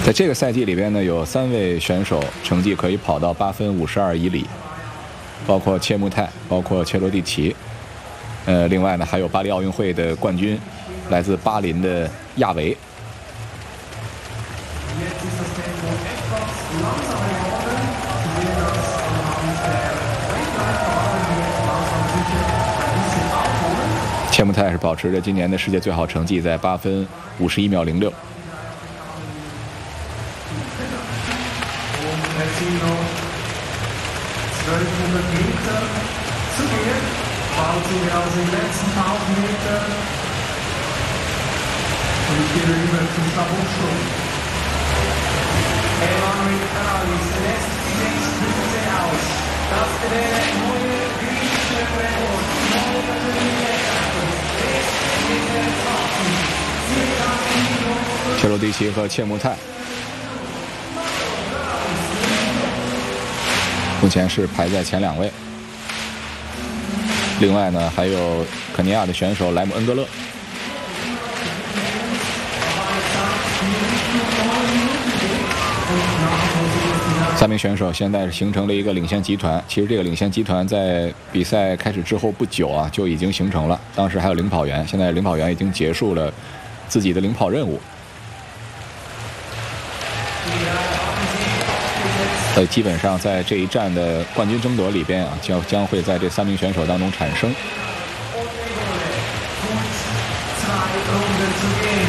在这个赛季里边呢，有3位选手成绩可以跑到8分52以里，包括切穆泰，包括切罗蒂奇。另外呢，还有巴黎奥运会的冠军，来自巴林的亚维。切穆泰是保持着今年的世界最好成绩，在8分51秒06。切罗蒂奇和切穆泰目前是排在前2位。另外呢，还有肯尼亚的选手莱姆恩格勒。3名选手现在是形成了一个领先集团。其实这个领先集团在比赛开始之后不久啊，就已经形成了。当时还有领跑员，现在领跑员已经结束了自己的领跑任务。基本上在这一站的冠军争夺里边啊，将会在这3名选手当中产生。